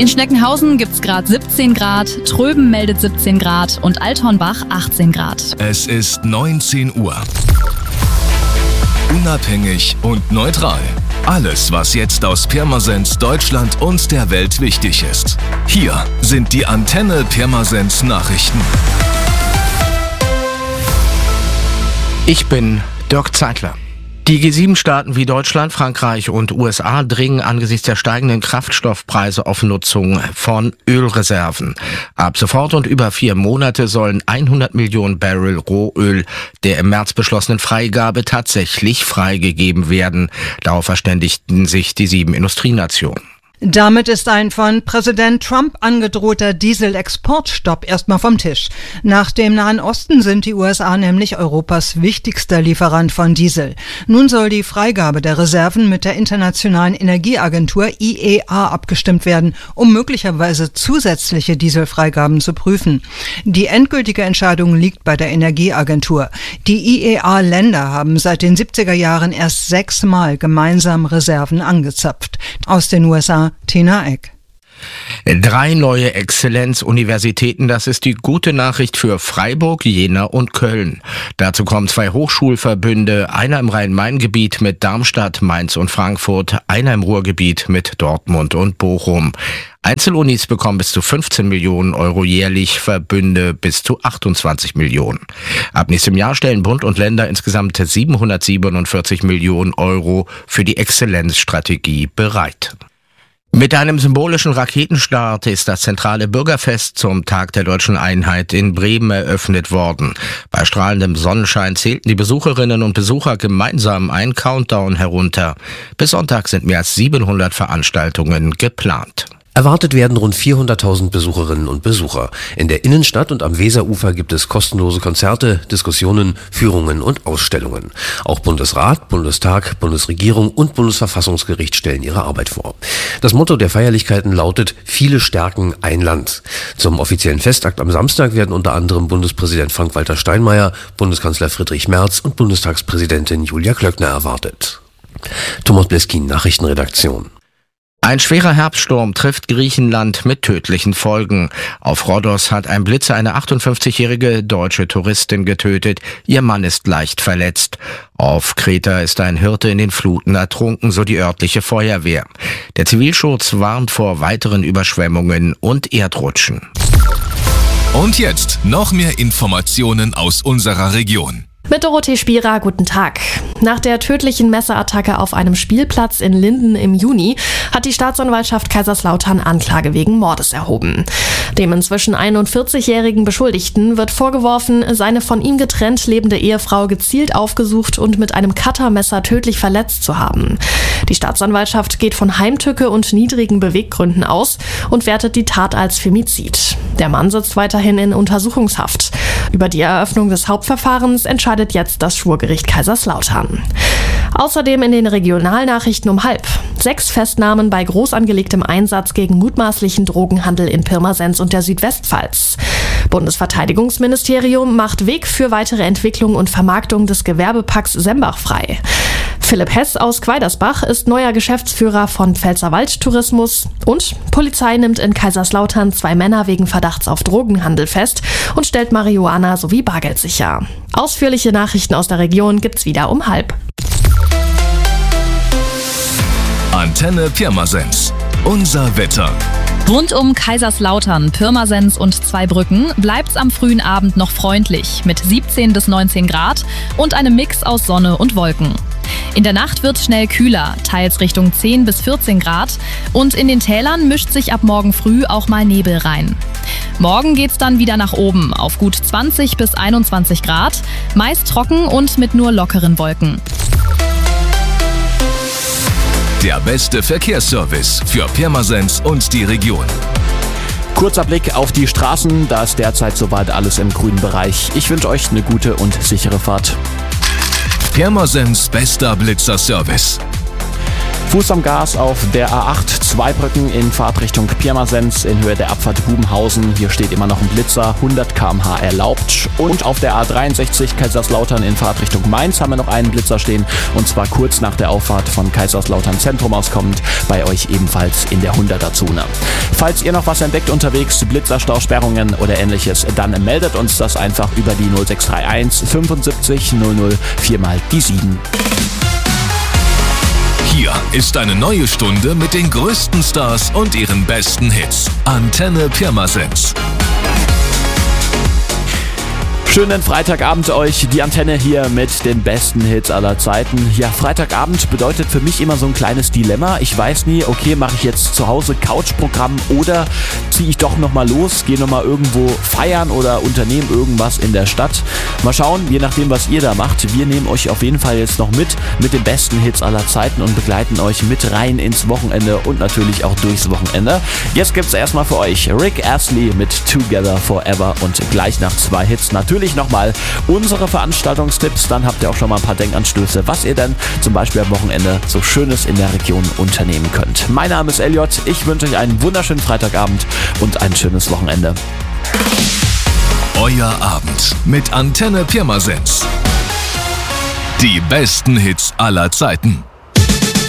In Schneckenhausen gibt's gerade 17 Grad, Tröben meldet 17 Grad und Althornbach 18 Grad. Es ist 19 Uhr. Unabhängig und neutral. Alles, was jetzt aus Pirmasens, Deutschland und der Welt wichtig ist. Hier sind die Antenne Pirmasens Nachrichten. Ich bin Dirk Zeitler. Die G7-Staaten wie Deutschland, Frankreich und USA dringen angesichts der steigenden Kraftstoffpreise auf Nutzung von Ölreserven. Ab sofort und über 4 Monate sollen 100 Millionen Barrel Rohöl der im März beschlossenen Freigabe tatsächlich freigegeben werden. Darauf verständigten sich die 7 Industrienationen. Damit ist ein von Präsident Trump angedrohter Dieselexportstopp erstmal vom Tisch. Nach dem Nahen Osten sind die USA nämlich Europas wichtigster Lieferant von Diesel. Nun soll die Freigabe der Reserven mit der Internationalen Energieagentur IEA abgestimmt werden, um möglicherweise zusätzliche Dieselfreigaben zu prüfen. Die endgültige Entscheidung liegt bei der Energieagentur. Die IEA-Länder haben seit den 70er Jahren erst 6 Mal gemeinsam Reserven angezapft. Aus den USA Tina Eck. 3 neue Exzellenzuniversitäten, das ist die gute Nachricht für Freiburg, Jena und Köln. Dazu kommen 2 Hochschulverbünde, einer im Rhein-Main-Gebiet mit Darmstadt, Mainz und Frankfurt, einer im Ruhrgebiet mit Dortmund und Bochum. Einzelunis bekommen bis zu 15 Millionen Euro jährlich, Verbünde bis zu 28 Millionen. Ab nächstem Jahr stellen Bund und Länder insgesamt 747 Millionen Euro für die Exzellenzstrategie bereit. Mit einem symbolischen Raketenstart ist das zentrale Bürgerfest zum Tag der Deutschen Einheit in Bremen eröffnet worden. Bei strahlendem Sonnenschein zählten die Besucherinnen und Besucher gemeinsam einen Countdown herunter. Bis Sonntag sind mehr als 700 Veranstaltungen geplant. Erwartet werden rund 400.000 Besucherinnen und Besucher. In der Innenstadt und am Weserufer gibt es kostenlose Konzerte, Diskussionen, Führungen und Ausstellungen. Auch Bundesrat, Bundestag, Bundesregierung und Bundesverfassungsgericht stellen ihre Arbeit vor. Das Motto der Feierlichkeiten lautet: Viele stärken ein Land. Zum offiziellen Festakt am Samstag werden unter anderem Bundespräsident Frank-Walter Steinmeier, Bundeskanzler Friedrich Merz und Bundestagspräsidentin Julia Klöckner erwartet. Thomas Bleskin, Nachrichtenredaktion. Ein schwerer Herbststurm trifft Griechenland mit tödlichen Folgen. Auf Rhodos hat ein Blitzer eine 58-jährige deutsche Touristin getötet. Ihr Mann ist leicht verletzt. Auf Kreta ist ein Hirte in den Fluten ertrunken, so die örtliche Feuerwehr. Der Zivilschutz warnt vor weiteren Überschwemmungen und Erdrutschen. Und jetzt noch mehr Informationen aus unserer Region. Mit Dorothee Spierer, guten Tag. Nach der tödlichen Messerattacke auf einem Spielplatz in Linden im Juni hat die Staatsanwaltschaft Kaiserslautern Anklage wegen Mordes erhoben. Dem inzwischen 41-jährigen Beschuldigten wird vorgeworfen, seine von ihm getrennt lebende Ehefrau gezielt aufgesucht und mit einem Cuttermesser tödlich verletzt zu haben. Die Staatsanwaltschaft geht von Heimtücke und niedrigen Beweggründen aus und wertet die Tat als Femizid. Der Mann sitzt weiterhin in Untersuchungshaft. Über die Eröffnung des Hauptverfahrens entscheidet jetzt das Schwurgericht Kaiserslautern. Außerdem in den Regionalnachrichten um 12:30. 6 Festnahmen bei groß angelegtem Einsatz gegen mutmaßlichen Drogenhandel in Pirmasens und der Südwestpfalz. Bundesverteidigungsministerium macht Weg für weitere Entwicklung und Vermarktung des Gewerbepacks Sembach frei. Philipp Hess aus Quaidersbach ist neuer Geschäftsführer von Pfälzerwald Tourismus. Und Polizei nimmt in Kaiserslautern 2 Männer wegen Verdachts auf Drogenhandel fest und stellt Marihuana sowie Bargeld sicher. Ausführliche Nachrichten aus der Region gibt's wieder um 12:30. Antenne Pirmasens. Unser Wetter. Rund um Kaiserslautern, Pirmasens und Zweibrücken bleibt's am frühen Abend noch freundlich mit 17 bis 19 Grad und einem Mix aus Sonne und Wolken. In der Nacht wird schnell kühler, teils Richtung 10 bis 14 Grad und in den Tälern mischt sich ab morgen früh auch mal Nebel rein. Morgen geht's dann wieder nach oben auf gut 20 bis 21 Grad, meist trocken und mit nur lockeren Wolken. Der beste Verkehrsservice für Pirmasens und die Region. Kurzer Blick auf die Straßen, da ist derzeit soweit alles im grünen Bereich. Ich wünsche euch eine gute und sichere Fahrt. Pirmasens bester Blitzerservice. Fuß am Gas auf der A8, Zweibrücken in Fahrtrichtung Pirmasens in Höhe der Abfahrt Bubenhausen. Hier steht immer noch ein Blitzer, 100 km/h erlaubt. Und auf der A63 Kaiserslautern in Fahrtrichtung Mainz haben wir noch einen Blitzer stehen. Und zwar kurz nach der Auffahrt von Kaiserslautern Zentrum auskommend, bei euch ebenfalls in der 100er-Zone. Falls ihr noch was entdeckt unterwegs, Blitzerstausperrungen oder ähnliches, dann meldet uns das einfach über die 0631 75 00 4x7. Hier ist eine neue Stunde mit den größten Stars und ihren besten Hits. Antenne Pirmasens. Schönen Freitagabend euch, die Antenne hier mit den besten Hits aller Zeiten. Ja, Freitagabend bedeutet für mich immer so ein kleines Dilemma. Ich weiß nie, okay, mache ich jetzt zu Hause Couchprogramm oder ziehe ich doch nochmal los, gehe nochmal irgendwo feiern oder unternehme irgendwas in der Stadt. Mal schauen, je nachdem, was ihr da macht. Wir nehmen euch auf jeden Fall jetzt noch mit den besten Hits aller Zeiten und begleiten euch mit rein ins Wochenende und natürlich auch durchs Wochenende. Jetzt gibt's erstmal für euch Rick Astley mit Together Forever und gleich nach 2 Hits natürlich nochmal unsere Veranstaltungstipps. Dann habt ihr auch schon mal ein paar Denkanstöße, was ihr denn zum Beispiel am Wochenende so Schönes in der Region unternehmen könnt. Mein Name ist Elliot. Ich wünsche euch einen wunderschönen Freitagabend und ein schönes Wochenende. Euer Abend mit Antenne Pirmasens. Die besten Hits aller Zeiten.